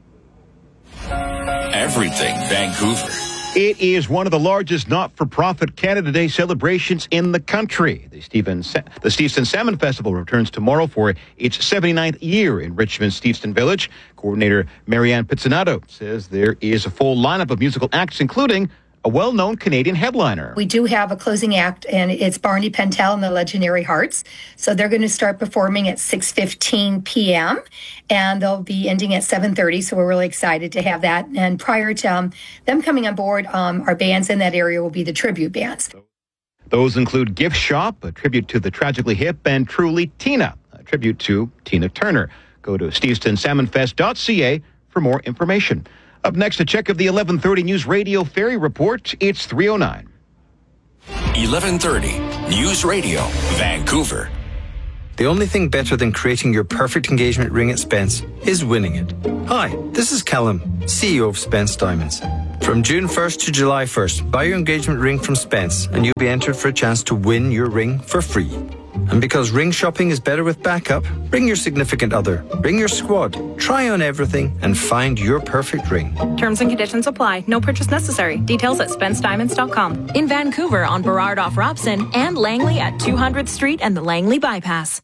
Everything Vancouver. It is one of the largest not-for-profit Canada Day celebrations in the country. The Stephen Sa- the Steveston Salmon Festival returns tomorrow for its seventy-ninth year in Richmond's Steveston Village. Coordinator Marianne Pizzinato says there is a full lineup of musical acts, including a well-known Canadian headliner. We do have a closing act, and it's Barney Pentel and the Legendary Hearts. So they're going to start performing at six fifteen p.m., and they'll be ending at seven thirty, so we're really excited to have that. And prior to um, them coming on board, um, our bands in that area will be the tribute bands. Those include Gift Shop, a tribute to the Tragically Hip, and Truly Tina, a tribute to Tina Turner. Go to steveston salmon fest dot c a for more information. Up next, a check of the eleven thirty News Radio Ferry Report. It's three oh nine. eleven thirty News Radio, Vancouver. The only thing better than creating your perfect engagement ring at Spence is winning it. Hi, this is Callum, C E O of Spence Diamonds. From June first to July first, buy your engagement ring from Spence and you'll be entered for a chance to win your ring for free. And because ring shopping is better with backup, bring your significant other, bring your squad, try on everything and find your perfect ring. Terms and conditions apply. No purchase necessary. Details at spence diamonds dot com. In Vancouver on Burrard off Robson and Langley at two hundredth Street and the Langley Bypass.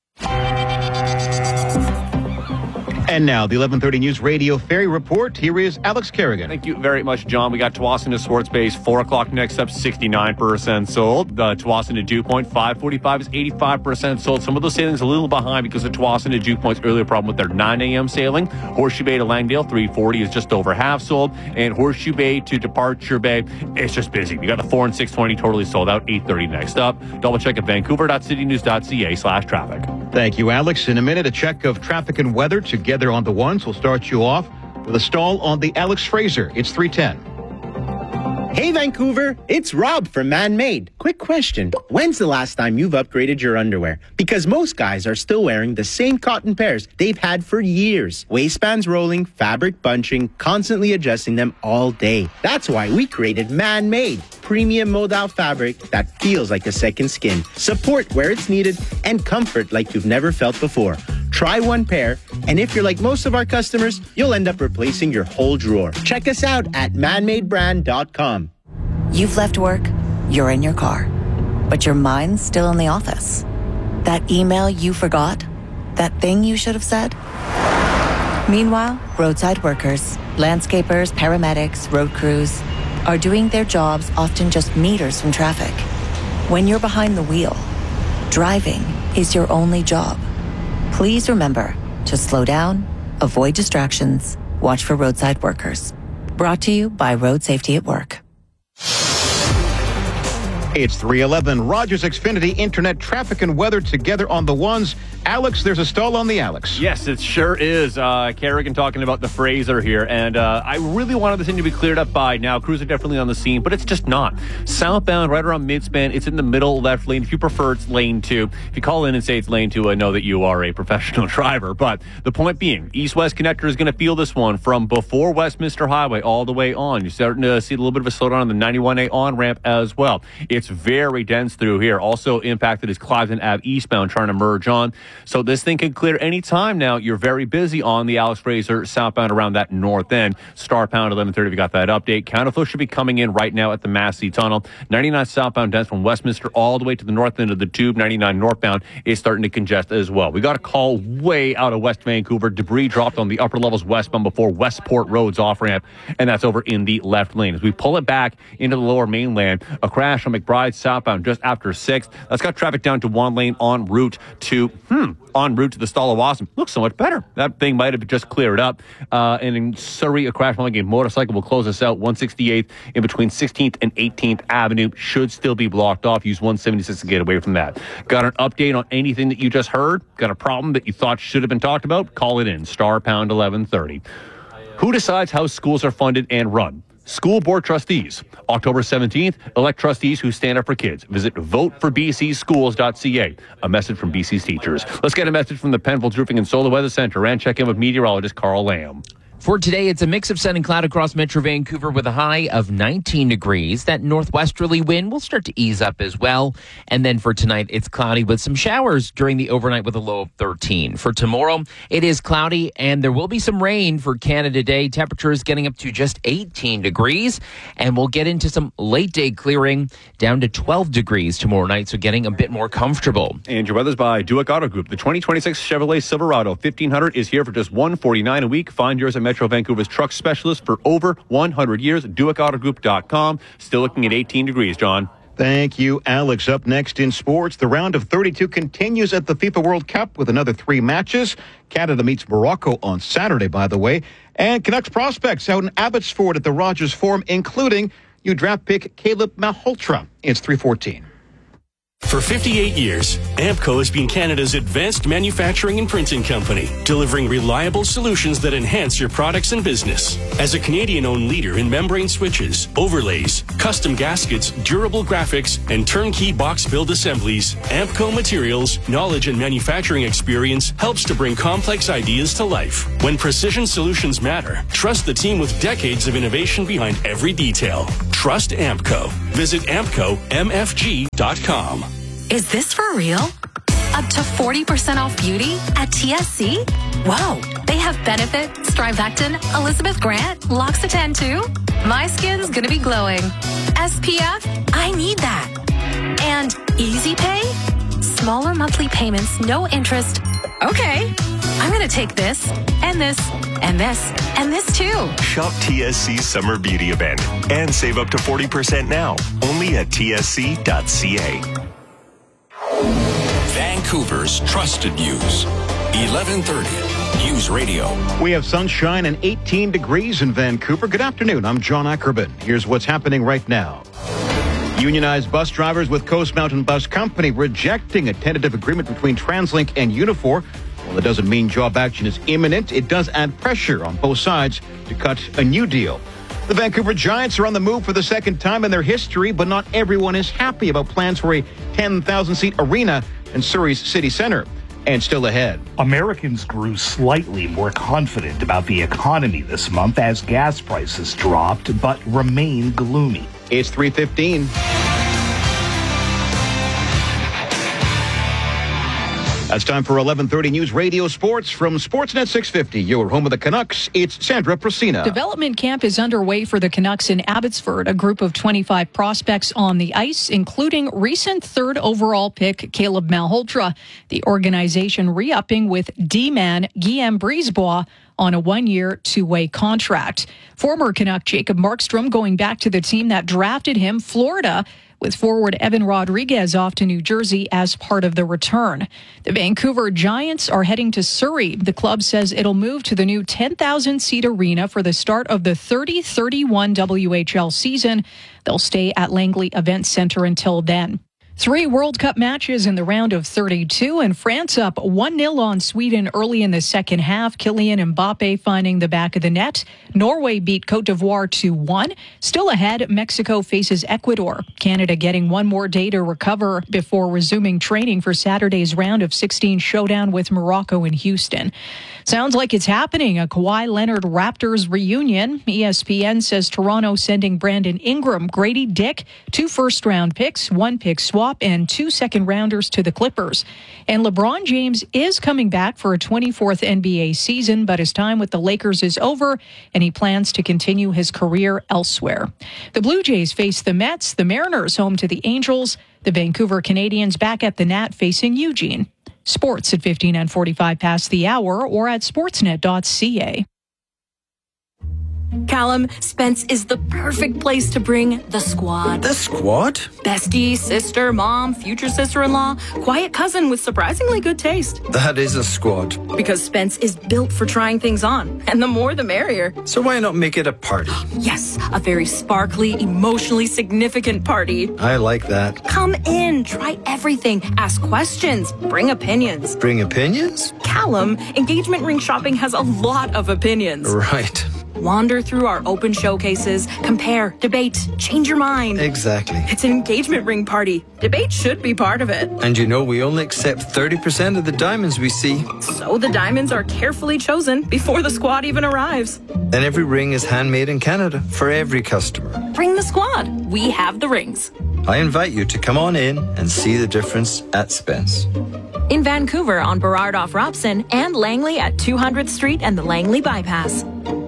And now, the eleven thirty News Radio Ferry Report. Here is Alex Kerrigan. Thank you very much, John. We got Tsawwassen to Swartz Base, four o'clock next up, sixty-nine percent sold. Uh, Tsawwassen to Dew Point, five forty-five is eighty-five percent sold. Some of those sailings a little behind because of Tsawwassen to Dew Point's earlier problem with their nine a.m. sailing. Horseshoe Bay to Langdale, three forty is just over half sold. And Horseshoe Bay to Departure Bay, it's just busy. We got the four and six twenty totally sold out, eight thirty next up. Double check at vancouver dot city news dot c a slash traffic. Thank you, Alex. In a minute, a check of traffic and weather together on the ones. We'll start you off with a stall on the Alex Fraser. It's three ten. Hey, Vancouver, it's Rob from Man Made. Quick question. When's the last time you've upgraded your underwear? Because most guys are still wearing the same cotton pairs they've had for years. Waistbands rolling, fabric bunching, constantly adjusting them all day. That's why we created Man Made, premium modal fabric that feels like a second skin. Support where it's needed and comfort like you've never felt before. Try one pair, and if you're like most of our customers, you'll end up replacing your whole drawer. Check us out at man made brand dot com. You've left work, you're in your car, but your mind's still in the office. That email you forgot? That thing you should have said? Meanwhile, roadside workers, landscapers, paramedics, road crews are doing their jobs often just meters from traffic. When you're behind the wheel, driving is your only job. Please remember to slow down, avoid distractions, watch for roadside workers. Brought to you by Road Safety at Work. It's three eleven. Rogers Xfinity Internet traffic and weather together on the ones. Alex, there's a stall on the Alex. Yes, it sure is. Uh, Kerrigan talking about the Fraser here. And uh, I really wanted this thing to be cleared up by now. Crews are definitely on the scene, but it's just not. Southbound, right around midspan, it's in the middle left lane. If you prefer, it's lane two. If you call in and say it's lane two, I know that you are a professional driver. But the point being, East-West Connector is going to feel this one from before Westminster Highway all the way on. You're starting to see a little bit of a slowdown on the ninety-one A on-ramp as well. It's very dense through here. Also impacted is Cliveden Ave eastbound trying to merge on. So this thing can clear any time now. You're very busy on the Alex Fraser southbound around that north end. Star Pound eleven thirty, we got that update. Counterflow should be coming in right now at the Massey Tunnel. ninety-nine southbound dense from Westminster all the way to the north end of the tube. ninety-nine northbound is starting to congest as well. We got a call way out of West Vancouver. Debris dropped on the upper levels westbound before Westport Road's off ramp, and that's over in the left lane. As we pull it back into the lower mainland, a crash on Mc McBride southbound just after six. That's got traffic down to one lane en route to, hmm, en route to the Stall of Awesome. Looks so much better. That thing might have just cleared up. Uh, and in Surrey, a crash involving a motorcycle will close us out. one sixty-eighth in between sixteenth and eighteenth Avenue should still be blocked off. Use one seventy-six to get away from that. Got an update on anything that you just heard? Got a problem that you thought should have been talked about? Call it in. Star pound eleven thirty. Who decides how schools are funded and run? School Board Trustees. October seventeenth, elect trustees who stand up for kids. Visit vote for b c schools dot c a. A message from B C's teachers. Let's get a message from the Penfolds Roofing and Solar Weather Center and check in with meteorologist Carl Lamb. For today, it's a mix of sun and cloud across Metro Vancouver with a high of nineteen degrees. That northwesterly wind will start to ease up as well. And then for tonight, it's cloudy with some showers during the overnight with a low of thirteen. For tomorrow, it is cloudy and there will be some rain for Canada Day. Temperatures getting up to just eighteen degrees. And we'll get into some late day clearing down to twelve degrees tomorrow night. So getting a bit more comfortable. And your weather's by Duick Auto Group. The twenty twenty-six Chevrolet Silverado fifteen hundred is here for just one hundred forty-nine dollars a week. Find yours at Metro Vancouver's truck specialist for over one hundred years. Duick Auto Group dot com. Still looking at eighteen degrees, John. Thank you, Alex. Up next in sports, the round of thirty-two continues at the FIFA World Cup with another three matches. Canada meets Morocco on Saturday, by the way. And Canucks prospects out in Abbotsford at the Rogers Forum, including new draft pick Caleb Malhotra. It's three fourteen. For fifty-eight years, Ampco has been Canada's advanced manufacturing and printing company, delivering reliable solutions that enhance your products and business. As a Canadian-owned leader in membrane switches, overlays, custom gaskets, durable graphics, and turnkey box build assemblies, Ampco Materials' knowledge and manufacturing experience helps to bring complex ideas to life. When precision solutions matter, trust the team with decades of innovation behind every detail. Trust Ampco. Visit ampco m f g dot com. Is this for real? Up to forty percent off beauty at T S C? Whoa, they have Benefit, Strivectin, Elizabeth Grant, L'Occitane too? My skin's gonna be glowing. S P F? I need that. And Easy Pay? Smaller monthly payments, no interest. Okay, I'm gonna take this, and this, and this, and this too. Shop T S C's Summer Beauty Event and save up to forty percent now, only at T S C dot c a. Vancouver's trusted news. eleven thirty News Radio. We have sunshine and eighteen degrees in Vancouver. Good afternoon. I'm John Ackerman. Here's what's happening right now. Unionized bus drivers with Coast Mountain Bus Company rejecting a tentative agreement between TransLink and Unifor. While it doesn't mean job action is imminent, it does add pressure on both sides to cut a new deal. The Vancouver Giants are on the move for the second time in their history, but not everyone is happy about plans for a ten thousand seat arena in Surrey's city center. And still ahead, Americans grew slightly more confident about the economy this month as gas prices dropped, but remain gloomy. It's three fifteen. That's time for eleven thirty News Radio Sports from Sportsnet six fifty. Your home of the Canucks. It's Sandra Procina. Development camp is underway for the Canucks in Abbotsford. A group of twenty-five prospects on the ice, including recent third overall pick Caleb Malhotra. The organization re-upping with D-man Guillaume Brisebois on a one-year, two-way contract. Former Canuck Jacob Markstrom going back to the team that drafted him, Florida, with forward Evan Rodriguez off to New Jersey as part of the return. The Vancouver Giants are heading to Surrey. The club says it'll move to the new ten thousand seat arena for the start of the thirty thirty-one W H L season. They'll stay at Langley Event Center until then. Three World Cup matches in the round of thirty-two, and France up one nil on Sweden early in the second half. Kylian Mbappe finding the back of the net. Norway beat Cote d'Ivoire two one. Still ahead, Mexico faces Ecuador. Canada getting one more day to recover before resuming training for Saturday's round of sixteen showdown with Morocco in Houston. Sounds like it's happening, a Kawhi Leonard Raptors reunion. E S P N says Toronto sending Brandon Ingram, Grady Dick, two first-round picks, one pick swap, and two second-rounders to the Clippers. And LeBron James is coming back for a twenty-fourth N B A season, but his time with the Lakers is over, and he plans to continue his career elsewhere. The Blue Jays face the Mets, the Mariners home to the Angels, the Vancouver Canadians back at the Nat facing Eugene. Sports at fifteen and forty-five past the hour or at sportsnet dot c a. Callum, Spence is the perfect place to bring the squad. The squad? Bestie, sister, mom, future sister-in-law, quiet cousin with surprisingly good taste. That is a squad. Because Spence is built for trying things on, and the more the merrier. So why not make it a party? Yes, a very sparkly, emotionally significant party. I like that. Come in, try everything, ask questions, bring opinions. Bring opinions? Callum, engagement ring shopping has a lot of opinions. Right. Wander through our open showcases, compare, debate, change your mind. Exactly. It's an engagement ring party. Debate should be part of it. And you know we only accept thirty percent of the diamonds we see. So the diamonds are carefully chosen before the squad even arrives. And every ring is handmade in Canada for every customer. Bring the squad. We have the rings. I invite you to come on in and see the difference at Spence. In Vancouver on Burrard off Robson and Langley at two hundredth Street and the Langley Bypass.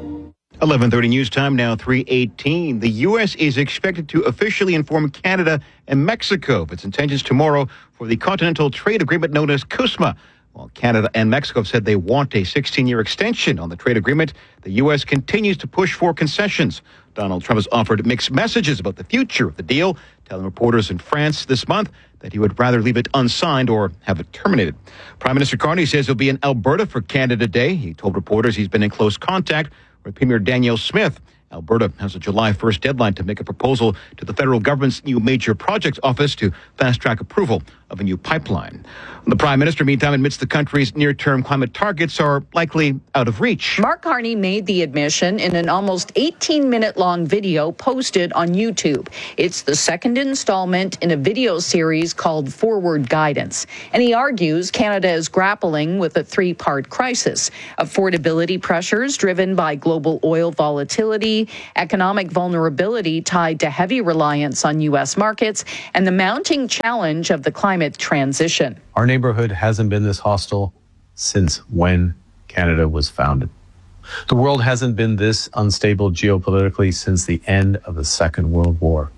eleven thirty news time now, three eighteen. The U S is expected to officially inform Canada and Mexico of its intentions tomorrow for the Continental Trade Agreement known as CUSMA. While Canada and Mexico have said they want a sixteen-year extension on the trade agreement, the U S continues to push for concessions. Donald Trump has offered mixed messages about the future of the deal, telling reporters in France this month that he would rather leave it unsigned or have it terminated. Prime Minister Carney says he'll be in Alberta for Canada Day. He told reporters he's been in close contact with Premier Danielle Smith. Alberta has a July first deadline to make a proposal to the federal government's new major projects office to fast-track approval of a new pipeline. The Prime Minister, meantime, admits the country's near-term climate targets are likely out of reach. Mark Carney made the admission in an almost eighteen-minute-long video posted on YouTube. It's the second installment in a video series called Forward Guidance. And he argues Canada is grappling with a three-part crisis: affordability pressures driven by global oil volatility, economic vulnerability tied to heavy reliance on U S markets, and the mounting challenge of the climate transition. Our neighborhood hasn't been this hostile since when Canada was founded. The world hasn't been this unstable geopolitically since the end of the Second World War.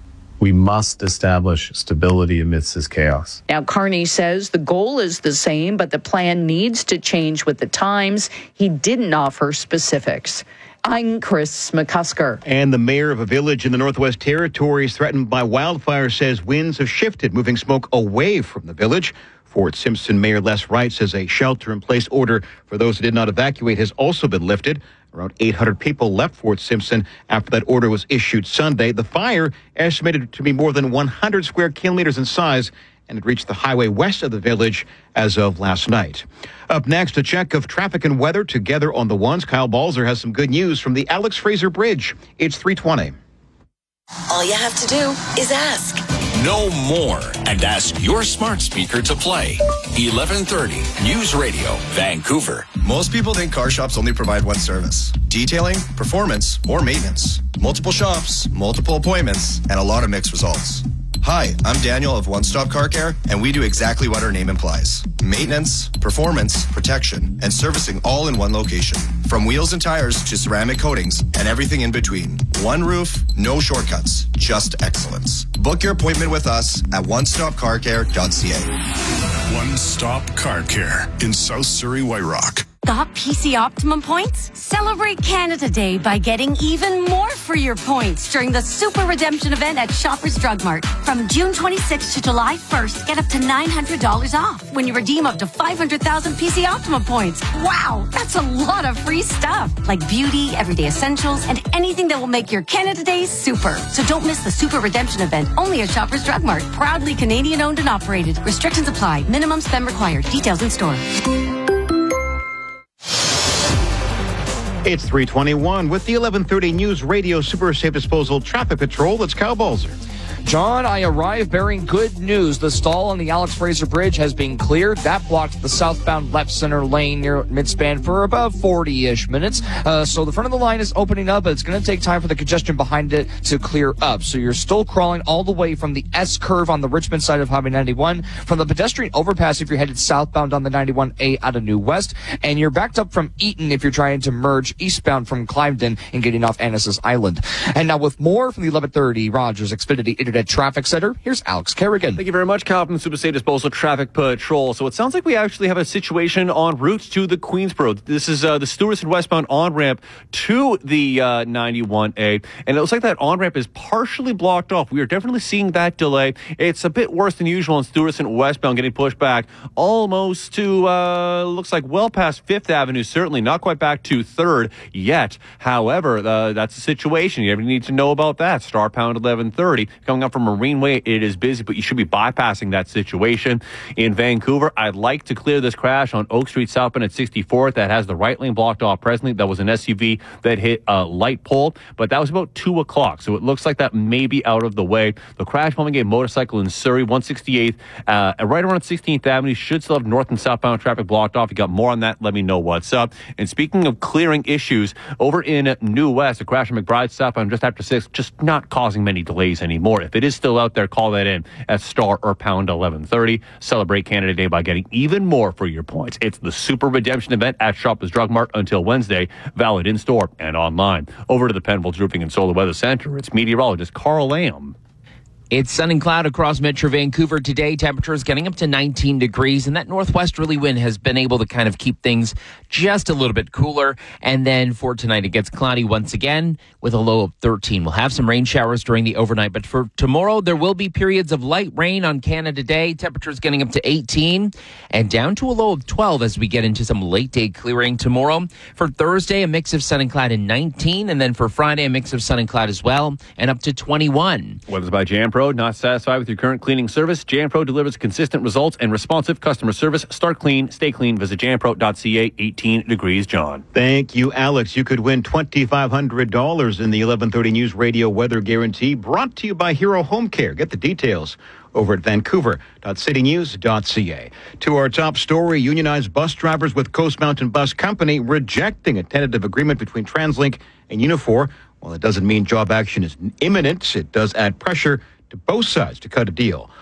We must establish stability amidst this chaos. Now, Carney says the goal is the same, but the plan needs to change with the times. He didn't offer specifics. I'm Chris McCusker. And the mayor of a village in the Northwest Territories threatened by wildfire says winds have shifted, moving smoke away from the village. Fort Simpson Mayor Les Wright says a shelter-in-place order for those who did not evacuate has also been lifted. Around eight hundred people left Fort Simpson after that order was issued Sunday. The fire, estimated to be more than one hundred square kilometers in size, and it reached the highway west of the village as of last night. Up next, a check of traffic and weather together on the ones. Kyle Balzer has some good news from the Alex Fraser Bridge. It's three twenty. All you have to do is ask. Know more and ask your smart speaker to play. eleven thirty News Radio, Vancouver. Most people think car shops only provide one service: detailing, performance, or maintenance. Multiple shops, multiple appointments, and a lot of mixed results. Hi, I'm Daniel of One Stop Car Care, and we do exactly what our name implies: maintenance, performance, protection, and servicing all in one location. From wheels and tires to ceramic coatings and everything in between. One roof, no shortcuts, just excellence. Book your appointment with us at one stop car care dot c a. One Stop Car Care in South Surrey, White Rock. Got P C Optimum points? Celebrate Canada Day by getting even more for your points during the Super Redemption event at Shoppers Drug Mart. From June twenty-sixth to July first, get up to nine hundred dollars off when you redeem up to five hundred thousand P C Optimum points. Wow, that's a lot of free stuff, like beauty, everyday essentials, and anything that will make your Canada Day super. So don't miss the Super Redemption event, only at Shoppers Drug Mart. Proudly Canadian owned and operated. Restrictions apply. Minimum spend required. Details in store. It's three twenty-one with the eleven thirty News Radio Super Safe Disposal Traffic Patrol. It's Kyle Balzer. John, I arrive bearing good news. The stall on the Alex Fraser Bridge has been cleared. That blocked the southbound left center lane near midspan for about forty-ish minutes. Uh, so the front of the line is opening up, but it's going to take time for the congestion behind it to clear up. So you're still crawling all the way from the S-curve on the Richmond side of Highway ninety-one, from the pedestrian overpass if you're headed southbound on the ninety-one A out of New West, and you're backed up from Eaton if you're trying to merge eastbound from Cliveden and getting off Annis's Island. And now with more from the eleven thirty Rogers Xfinity Internet Canada Traffic Center, here's Alex Kerrigan. Thank you very much, Kyle, from the Super State Disposal Traffic Patrol. So it sounds like we actually have a situation en route to the Queensboro. This is uh, the Stewart and westbound on-ramp to the uh, ninety-one A. And it looks like that on-ramp is partially blocked off. We are definitely seeing that delay. It's a bit worse than usual on Stewart and westbound, getting pushed back almost to, uh, looks like well past Fifth Avenue, certainly not quite back to third yet. However, uh, that's the situation. You need to know about that. Star Pound eleven thirty. Coming up from Marine Way, it is busy, but you should be bypassing that situation. In Vancouver, I'd like to clear this crash on Oak Street southbound at sixty-fourth that has the right lane blocked off presently. That was an S U V that hit a light pole, but that was about two o'clock, so it looks like that may be out of the way. The crash involving a motorcycle in Surrey, one sixty-eighth, uh, right around sixteenth Avenue, should still have north and southbound traffic blocked off. You got more on that, let me know what's up. And speaking of clearing issues, over in New West, a crash on McBride southbound just after six, just not causing many delays anymore. If it is still out there, call that in at star or pound eleven thirty. Celebrate Canada Day by getting even more for your points. It's the Super Redemption event at Shoppers Drug Mart until Wednesday, valid in-store and online. Over to the Penfolds Roofing and Solar Weather Center, it's meteorologist Carl Lamb. It's sun and cloud across Metro Vancouver today. Temperatures getting up to nineteen degrees, and that northwesterly wind has been able to kind of keep things just a little bit cooler. And then for tonight, it gets cloudy once again with a low of thirteen. We'll have some rain showers during the overnight, but for tomorrow, there will be periods of light rain on Canada Day. Temperatures getting up to eighteen and down to a low of twelve as we get into some late day clearing tomorrow. For Thursday, a mix of sun and cloud in nineteen, and then for Friday, a mix of sun and cloud as well, and up to twenty-one. Weather's by Jan Pro. Not satisfied with your current cleaning service? Jan Pro delivers consistent results and responsive customer service. Start clean, stay clean. Visit jan pro dot c a. eighteen degrees, John. Thank you, Alex. You could win twenty-five hundred dollars in the eleven thirty News Radio Weather Guarantee, brought to you by Hero Home Care. Get the details over at vancouver dot city news dot c a. To our top story, unionized bus drivers with Coast Mountain Bus Company rejecting a tentative agreement between TransLink and Unifor. While it doesn't mean job action is imminent, it does add pressure to both sides to cut a deal.